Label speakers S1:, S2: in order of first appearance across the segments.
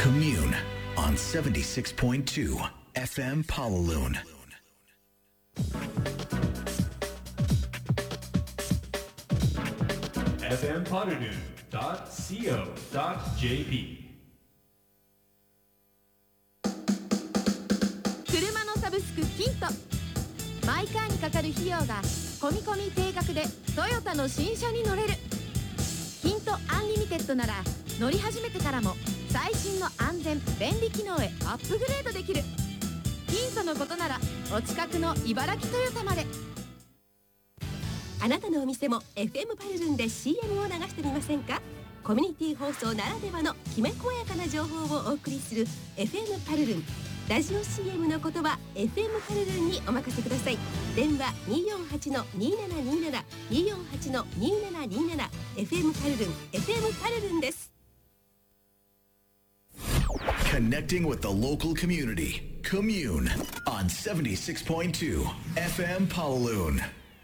S1: Commune on 76.2 FM Palaloon.
S2: fmpalaloon.co.jp
S3: 車のサブスクキント。マイカーにかかる費用が込み込み定額でトヨタの新車に乗れる。キントアンリミテッドなら乗り始めてからも最新の安全便利機能へアップグレードできる。キントのことならお近くの茨城トヨタまで。
S4: あなたのお店も FM パルルンで CM を流してみませんか？コミュニティ放送ならではのきめ細やかな情報をお送りする FM パルルン。ラジオ CM の言葉 FM パルルンにお任せください。電話 248-2727 248-2727 FM パルルン FM パルルンです。
S1: Connecting with the local community. Commune on 76.2 FM Palaloon.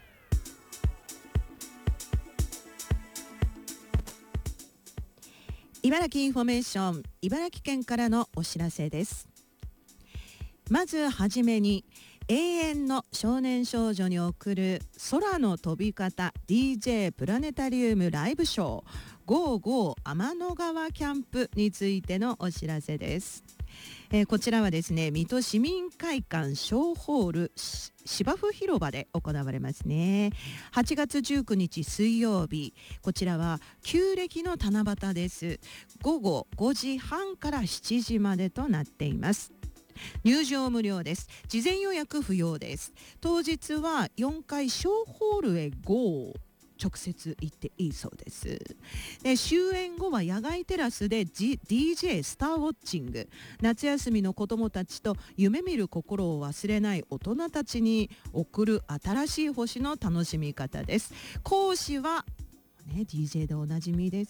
S5: 茨城インフォメーション、茨城県からのお知らせです。まずはじめに、永遠の少年少女に送る空の飛び方 DJ プラネタリウムライブショー GO!GO! 天の川キャンプについてのお知らせです。こちらはですね、水戸市民会館小ホール芝生広場で行われますね。8月19日水曜日、こちらは旧暦の七夕です。午後5時半から7時までとなっています。入場無料です。事前予約不要です。当日は4階小ホールへ GO!直接行っていいそうです。で、終演後は野外テラスで、DJ スターウォッチング。夏休みの子どもたちと夢見る心を忘れない大人たちに送る新しい星の楽しみ方です。講師はDJ でおなじみです。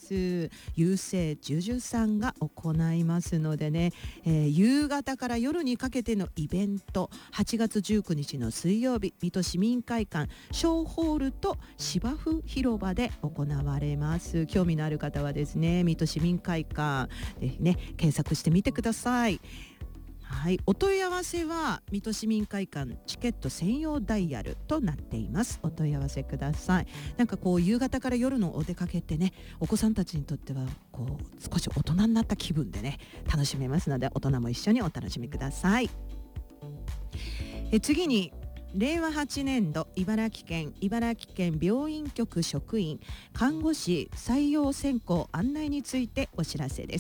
S5: 優勢ジュジュさんが行いますのでね、夕方から夜にかけてのイベント、8月19日の水曜日、水戸市民会館小ホールと芝生広場で行われます。興味のある方はですね、水戸市民会館でね、検索してみてください。はい、お問い合わせは水戸市民会館チケット専用ダイヤルとなっています。お問い合わせください。なんかこう夕方から夜のお出かけってね、お子さんたちにとってはこう少し大人になった気分でね、楽しめますので、大人も一緒にお楽しみください。次に令和8年度茨城県病院局職員看護師採用選考案内についてお知らせです。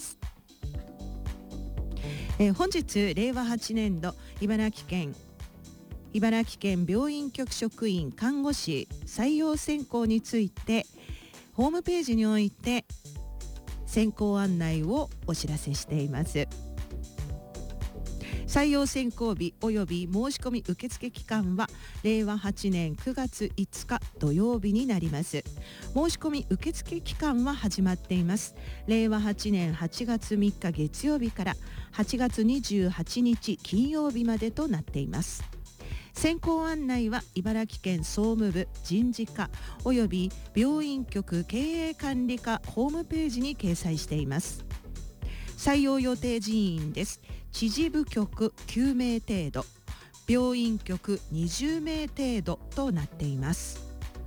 S5: 本日令和8年度茨城県病院局職員看護師採用選考についてホームページにおいて選考案内をお知らせしています。採用選考日及び申し込み受付期間は令和8年9月5日土曜日になります。申し込み受付期間は始まっています。令和8年8月3日月曜日から8月28日金曜日までとなっています。選考案内は茨城県総務部人事課及び病院局経営管理課ホームページに掲載しています。採用予定人員です。知事部局9名程度、病院局20名程度となっています。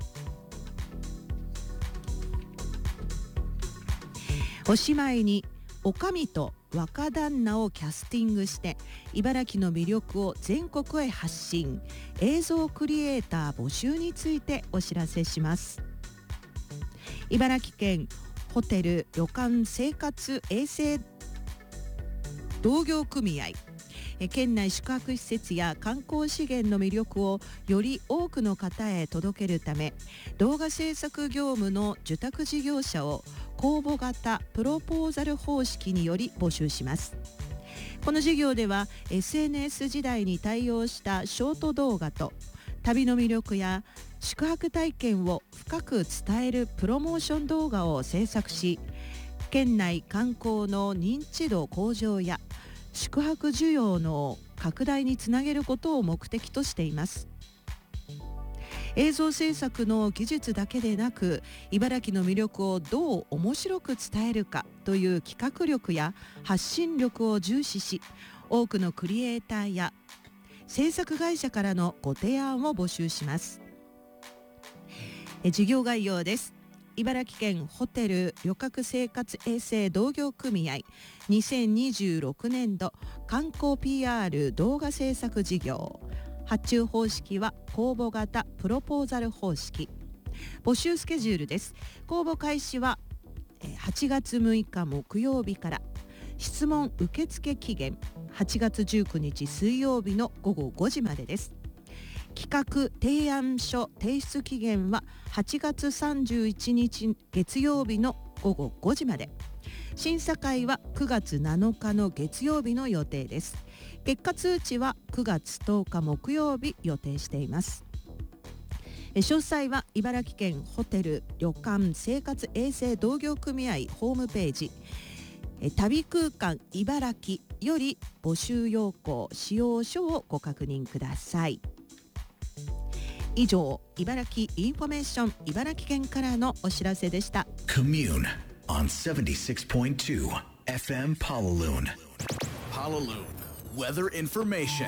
S5: おしまいに、おかみと若旦那をキャスティングして茨城の魅力を全国へ発信、映像クリエイター募集についてお知らせします。茨城県ホテル旅館生活衛生同業組合、県内宿泊施設や観光資源の魅力をより多くの方へ届けるため、動画制作業務の受託事業者を公募型プロポーザル方式により募集します。この事業では SNS 時代に対応したショート動画と旅の魅力や宿泊体験を深く伝えるプロモーション動画を制作し、県内観光の認知度向上や宿泊需要の拡大につなげることを目的としています。 映像制作の技術だけでなく、茨城の魅力をどう面白く伝えるかという企画力や発信力を重視し、多くのクリエイターや制作会社からのご提案を募集します。事業概要です。茨城県ホテル旅客生活衛生同業組合2026年度観光 PR 動画制作事業。発注方式は公募型プロポーザル方式。募集スケジュールです。公募開始は8月6日木曜日から、質問受付期限8月19日水曜日の午後5時までです。企画提案書提出期限は8月31日月曜日の午後5時まで。審査会は9月7日の月曜日の予定です。結果通知は9月10日木曜日予定しています。詳細は茨城県ホテル旅館生活衛生同業組合ホームページ旅空間茨城より募集要項使用書をご確認ください。以上、茨城インフォメーション茨城県からのお知らせでした。
S1: Commune on 76.2 FM Pawaloon. Pawaloon Weather Information.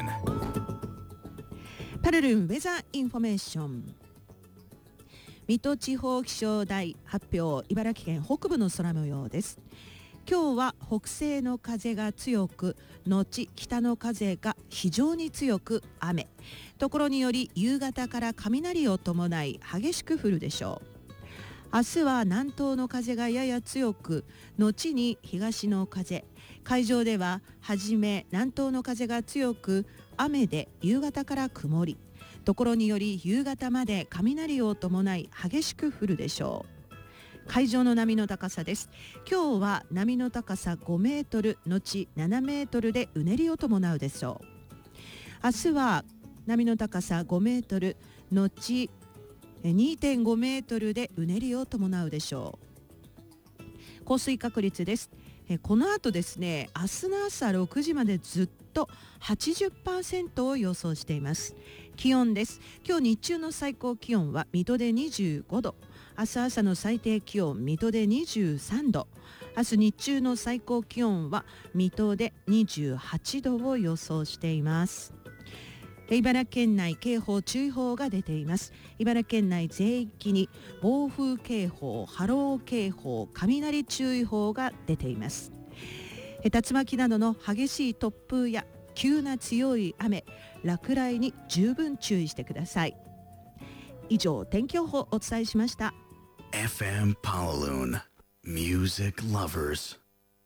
S5: パルルンウェザーインフォメーション。水戸地方気象台発表、茨城県北部の空模様です。今日は北西の風が強く、後北の風が非常に強く雨。ところにより夕方から雷を伴い激しく降るでしょう。明日は南東の風がやや強く、後に東の風。海上では初め南東の風が強く、雨で夕方から曇り。ところにより夕方まで雷を伴い激しく降るでしょう。海上の波の高さです。今日は波の高さ5メートル後7メートルでうねりを伴うでしょう。明日は波の高さ5メートル後 2.5 メートルでうねりを伴うでしょう。降水確率です。この後ですね、明日の朝6時までずっと 80% を予想しています。気温です。今日日中の最高気温は水戸で25度、明日朝の最低気温水戸で23度、明日日中の最高気温は水戸で28度を予想しています。茨城県内警報注意報が出ています。茨城県内全域に暴風警報、波浪警報、雷注意報が出ています。竜巻などの激しい突風や急な強い雨、落雷に十分注意してください。以上、天気予報をお伝えしました。
S1: FM Pawaloon Music Lovers。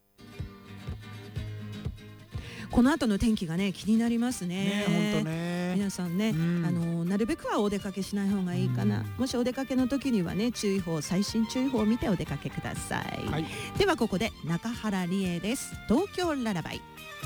S5: この後の天気がね、気になりますね。
S6: 本当ね。
S5: 皆さんね、なるべくはお出かけしない方がいいかな。もしお出かけの時にはね、注意報、最新注意報を見てお出かけください。ではここで中原理恵です。東京ララバイ。